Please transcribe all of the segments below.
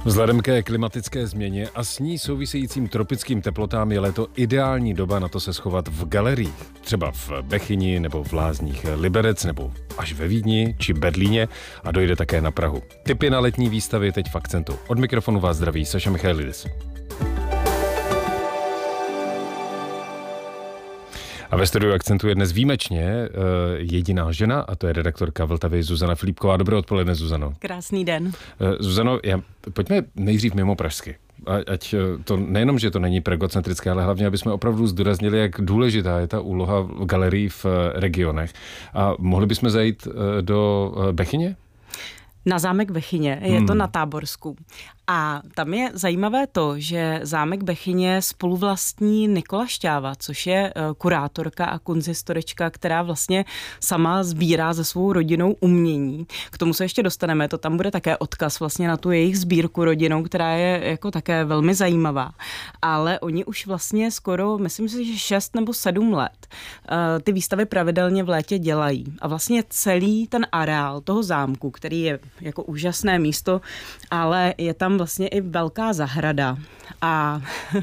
Vzhledem ke klimatické změně a s ní souvisejícím tropickým teplotám je léto ideální doba na to se schovat v galeriích. Třeba v Bechyni nebo v Lázních Liberec nebo až ve Vídni či Berlíně a dojde také na Prahu. Tipy na letní výstavy teď v akcentu. Od mikrofonu vás zdraví Saša Michailidis. A ve studiu Akcentu je dnes výjimečně jediná žena, a to je redaktorka Vltavy Zuzana Filipková. Dobré odpoledne, Zuzano. Krásný den. Zuzano, pojďme nejdřív mimo pražsky. Ať to nejenom, že to není pregocentrické, ale hlavně, aby jsme opravdu zdůraznili, jak důležitá je ta úloha galerií v regionech. A mohli bychom zajít do Bechyně? Na zámek Bechyně, je to na Táborsku. A tam je zajímavé to, že zámek Bechyně spoluvlastní Nikola Šťáva, což je kurátorka a kunzhistorička, která vlastně sama sbírá se svou rodinou umění. K tomu se ještě dostaneme, to tam bude také odkaz vlastně na tu jejich sbírku rodinou, která je jako také velmi zajímavá. Ale oni už vlastně skoro, myslím si, že 6 nebo 7 let ty výstavy pravidelně v létě dělají. A vlastně celý ten areál toho zámku, který je jako úžasné místo, ale je tam vlastně i velká zahrada a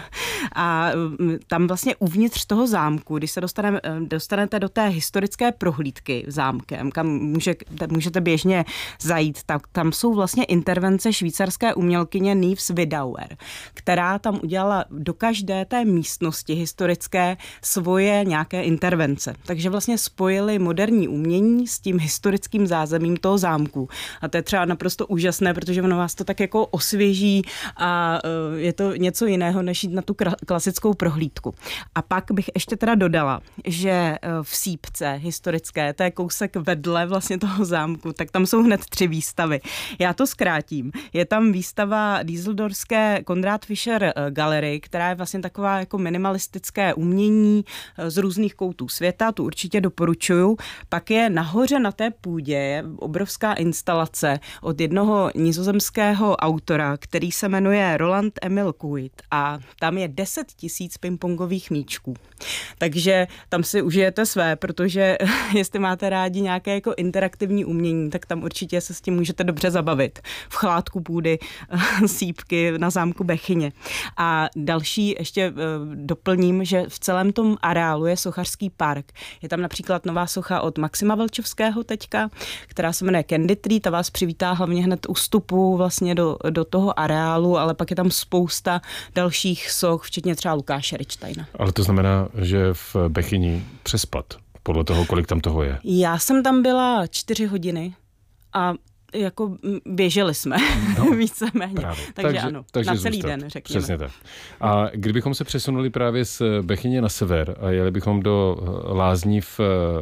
tam vlastně uvnitř toho zámku, když se dostanete do té historické prohlídky zámkem, kam můžete běžně zajít, tak tam jsou vlastně intervence švýcarské umělkyně Nives Vidauer, která tam udělala do každé té místnosti historické svoje nějaké intervence. Takže vlastně spojili moderní umění s tím historickým zázemím toho zámku. A to je třeba naprosto úžasné, protože ono vás to tak jako osvěží a je to něco jiného, než jít na tu klasickou prohlídku. A pak bych ještě teda dodala, že v Sýpce historické, to je kousek vedle vlastně toho zámku, tak tam jsou hned 3 výstavy. Já to zkrátím. Je tam výstava Düsseldorfské Konrad Fischer Gallery, která je vlastně taková jako minimalistické umění z různých koutů světa, tu určitě doporučuju. Pak je nahoře na té půdě obrovská instalace od jednoho nizozemského autora, který se jmenuje Roland Emil Kuit a tam je 10 000 pingpongových míčků. Takže tam si užijete své, protože jestli máte rádi nějaké jako interaktivní umění, tak tam určitě se s tím můžete dobře zabavit. V chládku půdy Sýpky na zámku Bechyně. A další ještě doplním, že v celém tom areálu je sochařský park. Je tam například nová socha od Maxima Vlčovského teďka, která se jmenuje Candy Tree, ta vás přivítá hlavně hned u vstupu vlastně do toho areálu, ale pak je tam spousta dalších soch, včetně třeba Lukáše Richsteina. Ale to znamená, že v Bechyni přespat, podle toho, kolik tam toho je. Já jsem tam byla 4 hodiny a jako běželi jsme víceméně. Takže ano, na celý den, řekněme. Přesně tak. A kdybychom se přesunuli právě z Bechyně na sever a jeli bychom do Lázní v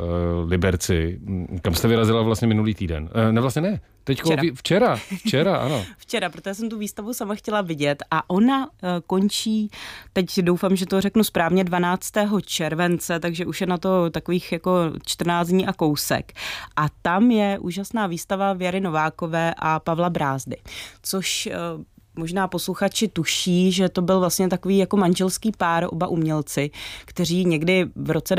Liberci, kam jste vyrazila vlastně minulý týden? Ne, vlastně ne. Včera, ano. Včera, protože jsem tu výstavu sama chtěla vidět a ona končí, teď doufám, že to řeknu správně, 12. července, takže už je na to takových jako 14 dní a kousek. A tam je úžasná výstava Věry Novákové a Pavla Brázdy, což možná posluchači tuší, že to byl vlastně takový jako manželský pár, oba umělci, kteří někdy v roce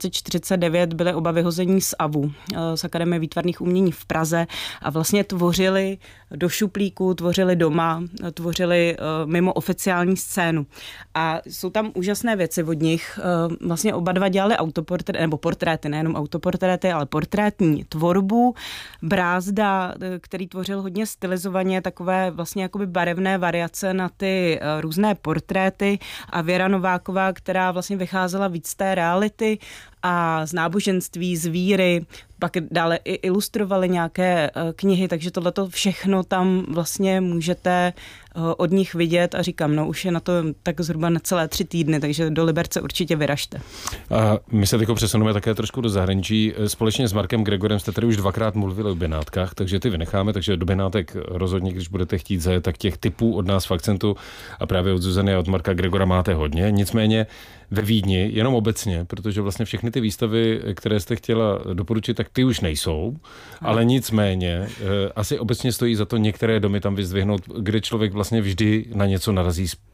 1949 byli oba vyhození z AVU, z Akademie výtvarných umění v Praze a vlastně tvořili do šuplíku, tvořili doma, tvořili mimo oficiální scénu. A jsou tam úžasné věci od nich. Vlastně oba dva dělali autoportréty, nebo portréty, nejenom autoportréty, ale portrétní tvorbu. Brázda, který tvořil hodně stylizovaně, takové vlastně jakoby barevné variace na ty různé portréty a Věra Nováková, která vlastně vycházela víc z té reality a z náboženství, z víry, pak dále i ilustrovali nějaké knihy, takže tohleto všechno tam vlastně můžete od nich vidět a říkám, už je na to tak zhruba na celé 3 týdny, takže do Liberce určitě vyražte. A my se teď přesuneme také trošku do zahraničí. Společně s Markem Gregorem jste tady už 2krát mluvili o Benátkách, takže ty vynecháme, takže do Benátek rozhodně, když budete chtít zajet, tak těch tipů od nás v Akcentu a právě od Zuzany a od Marka Gregora máte hodně. Nicméně ve Vídni, jenom obecně, protože vlastně všechny ty výstavy, které jste chtěla doporučit, tak ty už nejsou, ale nicméně asi obecně stojí za to některé domy tam vyzdvihnout, kde člověk vlastně vždy na něco narazí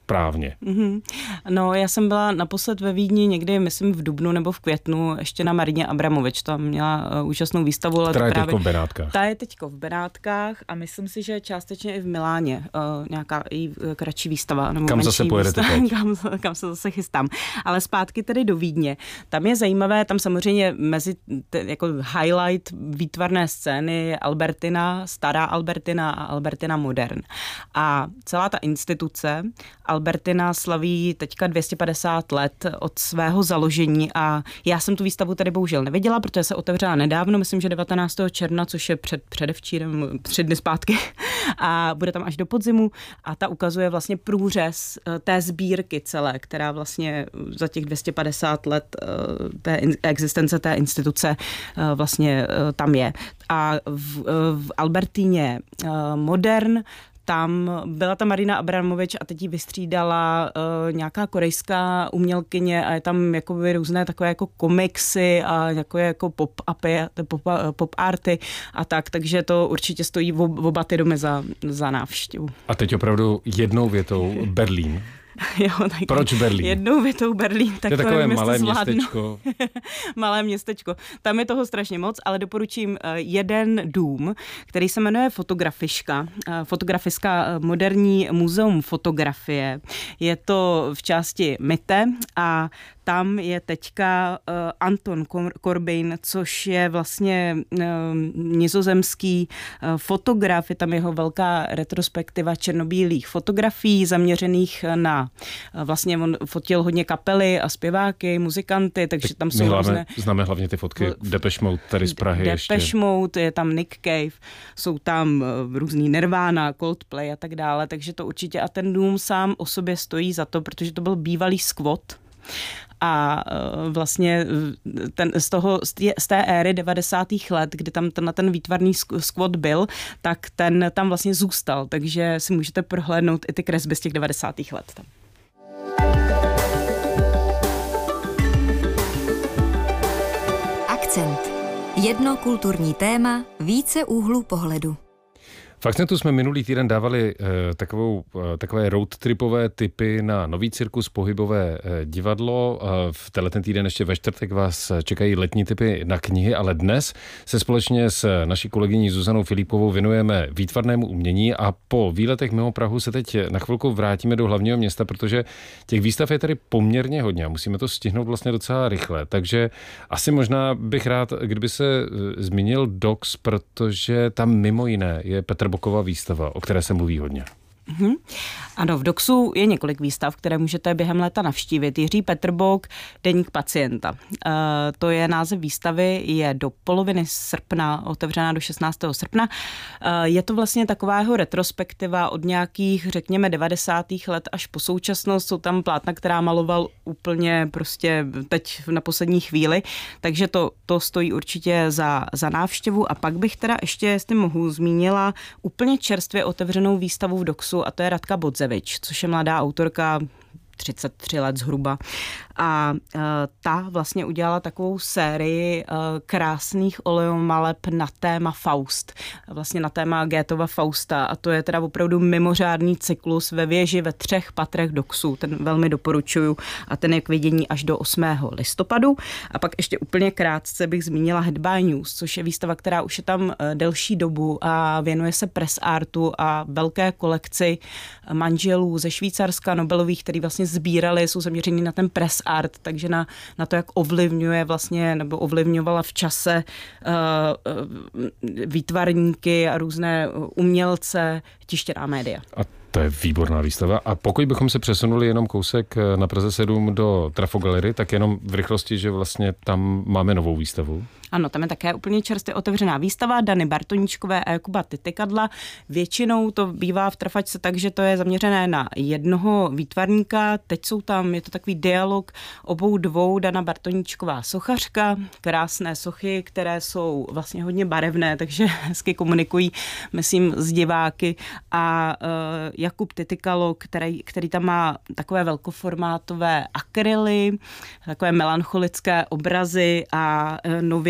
správně? No, já jsem byla naposled ve Vídni někdy, myslím v dubnu nebo v květnu, ještě na Marině Abramovič. Tam měla úžasnou výstavu. Která je teďko v Benátkách. Ta je teďko v Benátkách a myslím si, že částečně i v Miláně nějaká i kratší výstava. Nebo kam zase pojedete teď? Kam se zase chystám. Ale zpátky tedy do Vídně. Tam je zajímavé, tam samozřejmě mezi jako highlight výtvarné scény je Albertina, stará Albertina a Albertina modern. A celá ta instituce Albertina slaví teďka 250 let od svého založení a já jsem tu výstavu tady bohužel neviděla, protože se otevřela nedávno, myslím, že 19. června, což je předevčírem 3 dny zpátky a bude tam až do podzimu a ta ukazuje vlastně průřez té sbírky celé, která vlastně za těch 250 let té existence té instituce vlastně tam je. A v Albertíně modern tam byla ta Marina Abramovič a teď ji vystřídala nějaká korejská umělkyně a je tam jakoby různé takové jako komiksy a jako pop arty a tak, takže to určitě stojí oba ty domy za návštěvu. A teď opravdu jednou větou Berlín. Jo, proč Berlín? Jednou větou Berlín. Tak to je takové malé městečko. Malé městečko. Tam je toho strašně moc, ale doporučím jeden dům, který se jmenuje Fotografiska moderní muzeum fotografie. Je to v části Mitte a tam je teďka Anton Corbijn, což je vlastně nizozemský fotograf, je tam jeho velká retrospektiva černobílých fotografií zaměřených na, vlastně on fotil hodně kapely a zpěváky, muzikanty, takže tam jsou různé... Známe hlavně ty fotky Depeche Mode tady z Prahy Depeche Mode, je tam Nick Cave, jsou tam různý Nirvana, Coldplay a tak dále, takže to určitě a ten dům sám o sobě stojí za to, protože to byl bývalý skvot. A vlastně z té éry 90. let, kdy tam ten výtvarný skvot byl, tak ten tam vlastně zůstal, takže si můžete prohlédnout i ty kresby z těch 90. let tam. Akcent. Jedno kulturní téma, více úhlů pohledu. V Akcentu jsme minulý týden dávali takové roadtripové tipy na nový cirkus, pohybové divadlo. V ten týden ještě ve čtvrtek vás čekají letní tipy na knihy, ale dnes se společně s naší kolegyní Zuzanou Filipkovou věnujeme výtvarnému umění a po výletech mimo Prahu se teď na chvilku vrátíme do hlavního města, protože těch výstav je tady poměrně hodně a musíme to stihnout vlastně docela rychle. Takže asi možná bych rád, kdyby se zmínil DOX, protože tam mimo jiné je Petr Bokova výstava, o které se mluví hodně. Ano, v DOXu je několik výstav, které můžete během léta navštívit. Jiří Petrbok, Deník pacienta. To je název výstavy, je do poloviny srpna, otevřená do 16. srpna. Je to vlastně taková jeho retrospektiva od nějakých, řekněme, 90. let až po současnost. Jsou tam plátna, která maloval úplně prostě teď na poslední chvíli, takže to stojí určitě za návštěvu. A pak bych teda ještě, jestli mohu, zmínila úplně čerstvě otevřenou výstavu v DOXu, a to je Radka Bodzevič, což je mladá autorka, 33 let zhruba. A ta vlastně udělala takovou sérii krásných oleomaleb na téma Faust. Vlastně na téma Goethova Fausta. A to je teda opravdu mimořádný cyklus ve věži ve 3 patrech DOXu. Ten velmi doporučuju. A ten je k vidění až do 8. listopadu. A pak ještě úplně krátce bych zmínila Head by News, což je výstava, která už je tam delší dobu a věnuje se press artu a velké kolekci manželů ze Švýcarska, Nobelových, který vlastně sbírali, jsou zaměření na ten press art, takže na to, jak ovlivňuje vlastně, nebo ovlivňovala v čase výtvarníky a různé umělce, tištěná média. A to je výborná výstava. A pokud bychom se přesunuli jenom kousek na Praze 7 do Trafogalery, tak jenom v rychlosti, že vlastně tam máme novou výstavu. Ano, tam je také úplně čerstvě otevřená výstava Dany Bartoníčkové a Jakuba Titykadla. Většinou to bývá v Trafačce tak, že to je zaměřené na jednoho výtvarníka. Teď je to takový dialog obou dvou, Dana Bartoníčková sochařka, krásné sochy, které jsou vlastně hodně barevné, takže hezky komunikují, myslím, s diváky. A Jakub Titykalo, který tam má takové velkoformátové akryly, takové melancholické obrazy a nově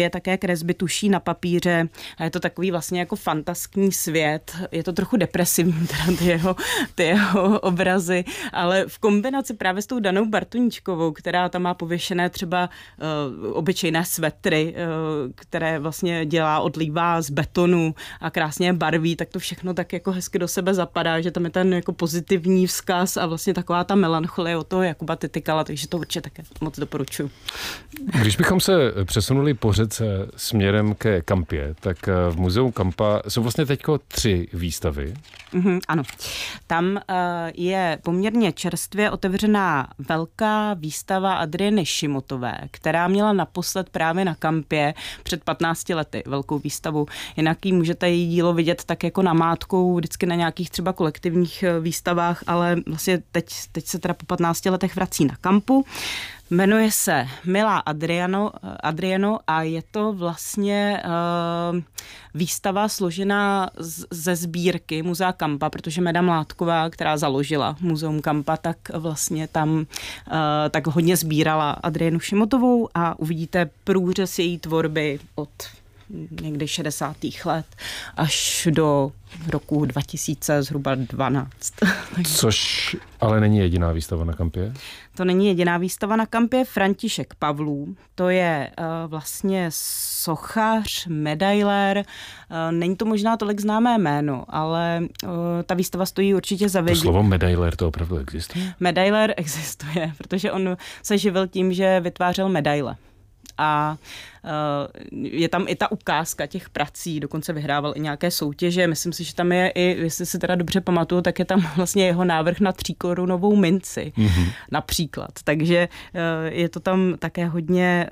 je také kresby tuší na papíře a je to takový vlastně jako fantaskní svět. Je to trochu depresivní, teda ty jeho obrazy, ale v kombinaci právě s tou Danou Bartoníčkovou, která tam má pověšené třeba obyčejné svetry, které vlastně dělá, odlívá z betonu a krásně barví, tak to všechno tak jako hezky do sebe zapadá, že tam je ten jako pozitivní vzkaz a vlastně taková ta melancholie od toho Jakuba Titykala, takže to určitě také moc doporučuji. Když bychom se přesunuli po řece směrem ke Kampě, tak v muzeu Kampa jsou vlastně teďko 3 výstavy. Ano. Tam je poměrně čerstvě otevřená velká výstava Adrieny Šimotové, která měla naposled právě na Kampě před 15 lety velkou výstavu. Jinak jí můžete její dílo vidět tak jako namátkou vždycky na nějakých třeba kolektivních výstavách, ale vlastně teď se teda po 15 letech vrací na Kampu. Jmenuje se Milá Adriano a je to vlastně výstava složená ze sbírky Muzea Kampa, protože Meda Mládková, která založila Muzeum Kampa, tak vlastně tam tak hodně sbírala Adrienu Šimotovou a uvidíte průřez její tvorby od někdy 60. let až do roku 2000, zhruba 12. Což ale není jediná výstava na Kampě? To není jediná výstava na Kampě. František Pavlů, to je vlastně sochař, medailér. Není to možná tolik známé jméno, ale ta výstava stojí určitě za To slovo medailér to opravdu existuje? Medailér existuje, protože on se živil tím, že vytvářel medaile. A je tam i ta ukázka těch prací, dokonce vyhrával i nějaké soutěže. Myslím si, že tam je i, jestli si teda dobře pamatuju, tak je tam vlastně jeho návrh na 3korunovou minci například. Takže je to tam také hodně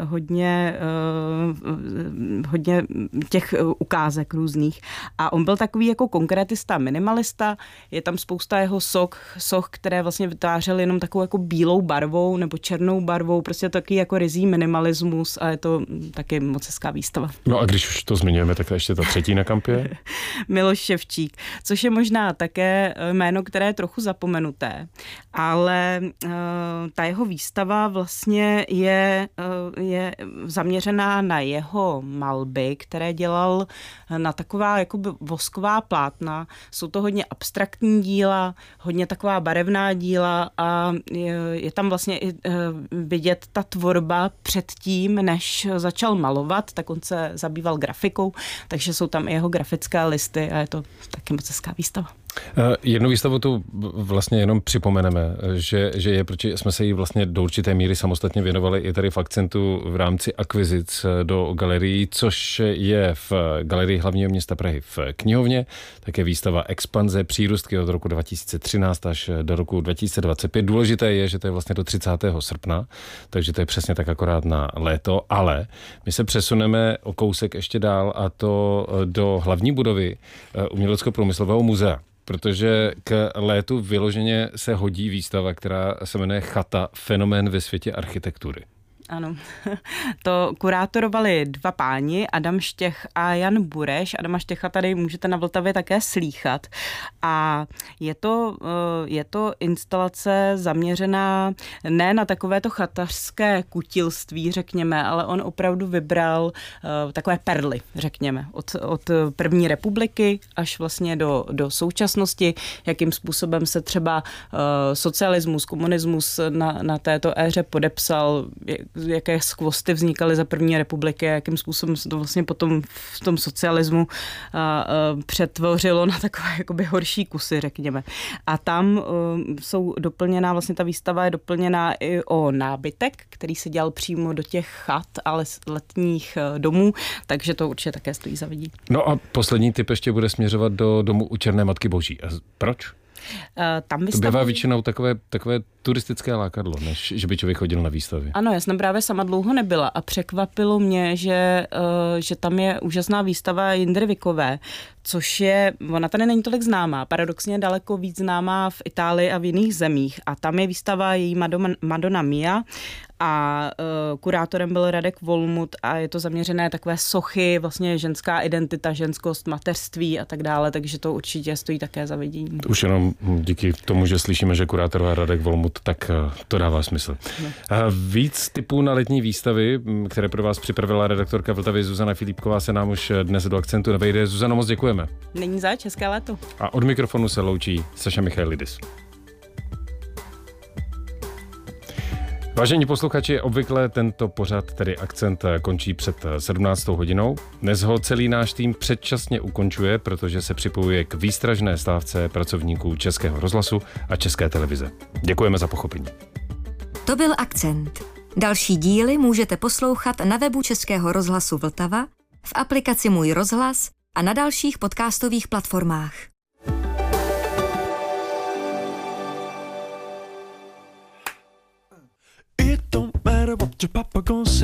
těch ukázek různých. A on byl takový jako konkrétista, minimalista. Je tam spousta jeho soch, které vlastně vytvářely jenom takovou jako bílou barvou nebo černou barvou. Prostě taky jako ryzí minimalismus a je to taky moc hezká výstava. No a když už to zmiňujeme, tak ještě ta 3. na Kampě? Miloš Ševčík, což je možná také jméno, které je trochu zapomenuté, ale ta jeho výstava vlastně je zaměřená na jeho malby, které dělal na taková jakoby vosková plátna. Jsou to hodně abstraktní díla, hodně taková barevná díla a je tam vlastně i vidět ta tvorba předtím, než začal malovat, tak on se zabýval grafikou, takže jsou tam i jeho grafické listy a je to taky moc hezká výstava. Jednu výstavu tu vlastně jenom připomeneme, že je, protože jsme se jí vlastně do určité míry samostatně věnovali i tady v Akcentu v rámci akvizic do galerií, což je v Galerii hlavního města Prahy v knihovně, také výstava Expanze, přírůstky od roku 2013 až do roku 2025. Důležité je, že to je vlastně do 30. srpna, takže to je přesně tak akorát na léto, ale my se přesuneme o kousek ještě dál a to do hlavní budovy Umělecko-průmyslového muzea. Protože k létu vyloženě se hodí výstava, která se jmenuje Chata, fenomén ve světě architektury. Ano, to kurátorovali 2 páni, Adam Štěch a Jan Bureš. Adama Štěcha tady můžete na Vltavě také slýchat. A je to instalace zaměřená ne na takovéto chatařské kutilství, řekněme, ale on opravdu vybral takové perly, řekněme, od první republiky až vlastně do současnosti, jakým způsobem se třeba socialismus, komunismus na této éře podepsal, jaké skvosty vznikaly za první republiky, jakým způsobem se to vlastně potom v tom socialismu přetvořilo na takové jakoby horší kusy, řekněme. A tam jsou doplněná, vlastně ta výstava je doplněná i o nábytek, který se dělal přímo do těch chat, ale letních domů, takže to určitě také stojí za vidění. No a poslední tip ještě bude směřovat do domu u Černé Matky Boží. A proč? Tam to bývá většinou takové turistické lákadlo, než že by člověk chodil na výstavy. Ano, já jsem právě sama dlouho nebyla a překvapilo mě, že tam je úžasná výstava Jindry Vikové, což je, ona tady není tolik známá, paradoxně daleko víc známá v Itálii a v jiných zemích. A tam je výstava její Madonna Mia a kurátorem byl Radek Volmut a je to zaměřené takové sochy, vlastně ženská identita, ženskost, mateřství a tak dále, takže to určitě stojí také za vidění. Už jenom díky tomu, že slyšíme, že kurátor Radek Volmut, obchod, tak to dává smysl. Víc tipů na letní výstavy, které pro vás připravila redaktorka Vltavy Zuzana Filipková, se nám už dnes do Akcentu nevejde. Zuzano, moc děkujeme. Není zač, hezké léto. A od mikrofonu se loučí Saša Michailidis. Vážení posluchači, obvykle tento pořad, tedy Akcent, končí před 17. hodinou. Dnes ho celý náš tým předčasně ukončuje, protože se připojuje k výstražné stávce pracovníků Českého rozhlasu a České televize. Děkujeme za pochopení. To byl Akcent. Další díly můžete poslouchat na webu Českého rozhlasu Vltava, v aplikaci Můj rozhlas a na dalších podcastových platformách. It don't matter what your papa gon' say.